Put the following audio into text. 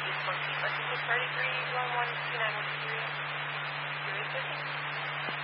this one, please. I think it's 331129 area. You're interested?